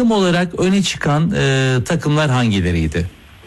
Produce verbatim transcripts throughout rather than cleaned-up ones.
takım olarak öne çıkan e, takımlar hangileriydi?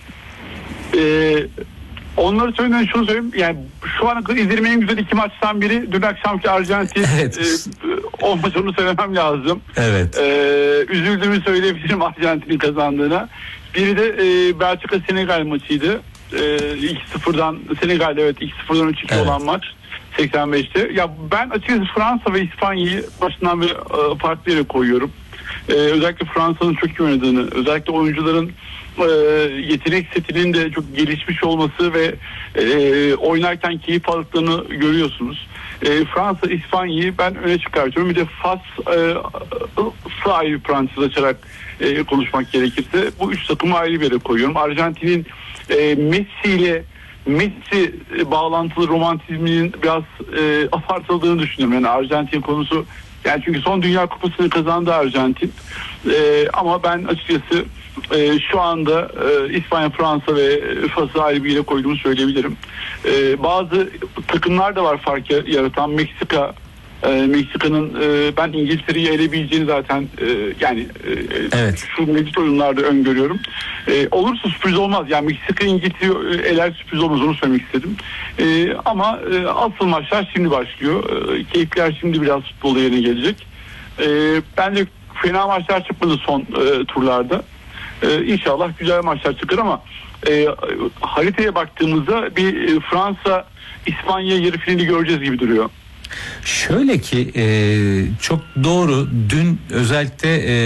Ee, onları söyleyeyim, şunu söyleyeyim. Yani şu ana kadar izlediğim en güzel iki maçtan biri dün akşamki Arjantin. Evet. E, o maçı onu söylemem lazım. Evet. Ee, üzüldüğümü söyleyebilirim Arjantin'in kazandığına. Biri de e, Belçika Senegal maçıydı. E, iki sıfırdan Senegal, evet iki sıfırdan üç iki evet. olan maç seksen beşte. Ya ben açıkçası Fransa ve İspanya'yı başından bir e, farklı yere koyuyorum. Ee, özellikle Fransa'nın çok iyi oynadığını, özellikle oyuncuların e, yetenek setinin de çok gelişmiş olması ve e, oynarken keyif aldıklarını görüyorsunuz. E, Fransa, İspanya'yı ben öne çıkartıyorum. Bir de Fas e, ayrı bir parantez açarak e, konuşmak gerekirse bu üç takımı ayrı bir yere koyuyorum. Arjantin'in e, Messi ile Messi bağlantılı romantizminin biraz e, abartıldığını düşünüyorum. Yani Arjantin konusu, yani çünkü son Dünya Kupası'nı kazandı Arjantin. Ee, ama ben açıkçası e, şu anda e, İspanya, Fransa ve Fas'ı ayrı bir yere koyduğumu söyleyebilirim. E, bazı takımlar da var fark yaratan. Meksika, e, Meksika'nın e, ben İngiltere'yi elebileceğini zaten e, yani e, evet. şu mevcut oyunlarda öngörüyorum. E, olursa sürpriz olmaz. Yani Meksika İngiltere'yi eler, sürpriz olmaz, onu söylemek istedim. E, ama e, asıl maçlar şimdi başlıyor. E, keyifler şimdi biraz futbol yerine gelecek. E, bence fena maçlar çıkmadı son e, turlarda. E, İnşallah güzel maçlar çıkar ama e, haritaya baktığımızda bir e, Fransa İspanya yarı finali göreceğiz gibi duruyor. Şöyle ki e, çok doğru, dün özellikle e,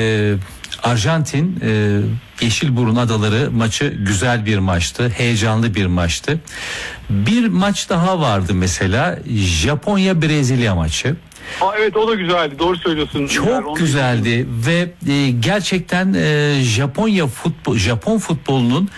Arjantin e, Yeşilburun Adaları maçı güzel bir maçtı, heyecanlı bir maçtı. Bir maç daha vardı mesela, Japonya Brezilya maçı. Aa, evet, o da güzeldi, doğru söylüyorsun. Çok yani güzeldi ve e, gerçekten e, Japonya futbol, Japon futbolunun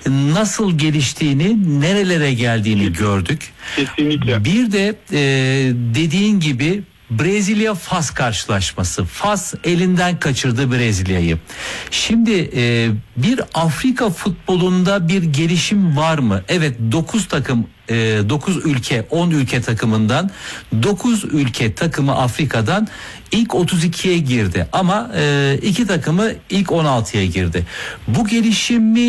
nasıl geliştiğini, nerelere geldiğini Kesinlikle. gördük. Kesinlikle. Bir de e, dediğin gibi Brezilya Fas karşılaşması. Fas elinden kaçırdı Brezilya'yı. Şimdi e, bir Afrika futbolunda bir gelişim var mı? Evet, dokuz takım, dokuz ülke, on ülke takımından dokuz ülke takımı Afrika'dan ilk otuz ikiye girdi ama iki takımı ilk on altıya girdi. Bu gelişim mi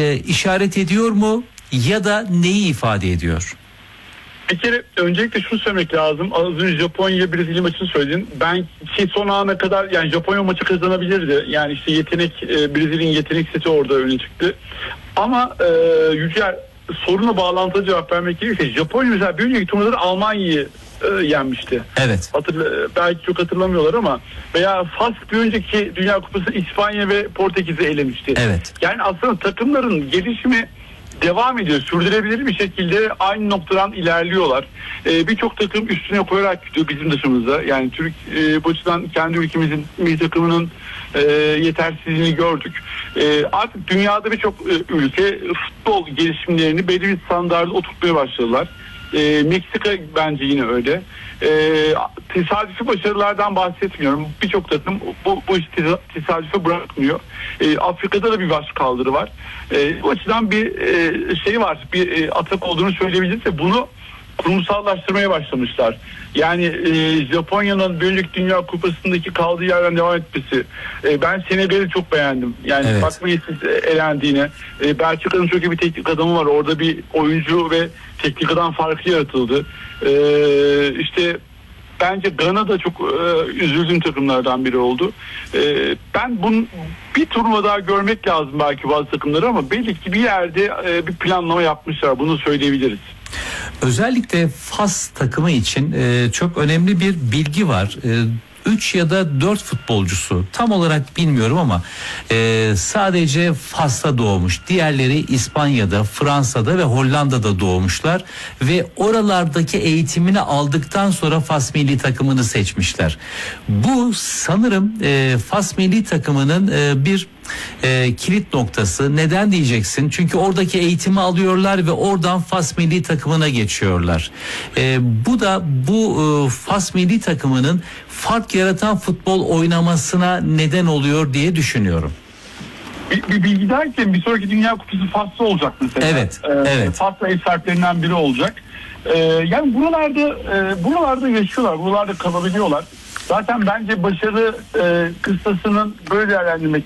işaret ediyor mu ya da neyi ifade ediyor? Bir kere öncelikle şunu söylemek lazım. Az önce Japonya Brezilya maçını söyledin. Ben ki son ana kadar yani Japonya maçı kazanabilirdi. Yani işte yetenek, Brezilya'nın yetenek seti orada öne çıktı. Ama e, Yücel, soruna bağlantılı cevap vermek gerekirse Japonya mesela bir önceki turnuvada Almanya'yı e, yenmişti. Evet. Hatırla, belki çok hatırlamıyorlar ama veya Fas bir önceki Dünya Kupası İspanya ve Portekiz'i elemişti. Evet. Yani aslında takımların gelişimi devam ediyor. Sürdürülebilir bir şekilde aynı noktadan ilerliyorlar. Ee, Birçok takım üstüne koyarak gidiyor bizim dışımızda. Yani Türk e, bu açıdan kendi ülkemizin milli takımının e, yetersizliğini gördük. E, artık dünyada birçok e, ülke futbol gelişimlerini belli bir standarda oturtmaya başladılar. E, Meksika bence yine öyle. E, tesadüfi başarılardan bahsetmiyorum. Birçok takım bu, bu işi tesadüfe bırakmıyor. E, Afrika'da da bir başkaldırı var. E, bu açıdan bir e, şey var, bir e, atak olduğunu söyleyebiliriz ve bunu kurumsallaştırmaya başlamışlar. Yani e, Japonya'nın bir önceki Dünya Kupası'ndaki kaldığı yerden devam etmesi. E, ben Senegal'i çok beğendim. Yani evet. bakmayın siz elendiğine. E, Belçika'nın çok iyi bir teknik adamı var. Orada bir oyuncu ve teknik adam farkı yaratıldı. E, işte bence Gana da çok e, üzüldüğüm takımlardan biri oldu. E, ben bunun bir turnuva daha görmek lazım belki bazı takımları ama belli ki bir yerde e, bir planlama yapmışlar. Bunu söyleyebiliriz. Özellikle Fas takımı için e, çok önemli bir bilgi var. E, üç ya da dört futbolcusu, tam olarak bilmiyorum ama e, sadece Fas'ta doğmuş. Diğerleri İspanya'da, Fransa'da ve Hollanda'da doğmuşlar ve oralardaki eğitimini aldıktan sonra Fas milli takımını seçmişler. Bu sanırım e, Fas milli takımının e, bir e, kilit noktası. Neden diyeceksin? Çünkü oradaki eğitimi alıyorlar ve oradan Fas milli takımına geçiyorlar. E, bu da bu e, Fas milli takımının fark yaratan futbol oynamasına neden oluyor diye düşünüyorum. Bir, bir bilgi derken bir sonraki Dünya Kupası Fas'ta olacak mesela. Evet, ee, evet. Fas'ta ev sahiplerinden biri olacak. Ee, yani buralarda e, buralarda yaşıyorlar, buralarda kalabiliyorlar. Zaten bence başarı e, kıstasının böyle değerlendirmek